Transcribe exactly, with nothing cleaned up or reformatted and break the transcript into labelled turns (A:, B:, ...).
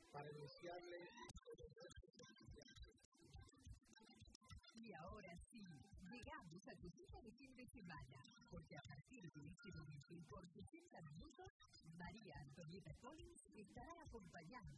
A: para iniciarle.
B: Y ahora sí, llegamos a tu cita de fin de semana, porque a partir de este domingo y por sesenta minutos, María Antonieta Collins estará acompañando